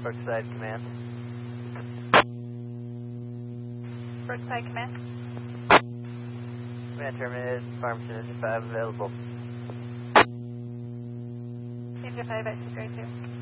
Brookside Command. Brookside Command. Command terminated, Farmington 5 available. Danger 5 exit grade 2.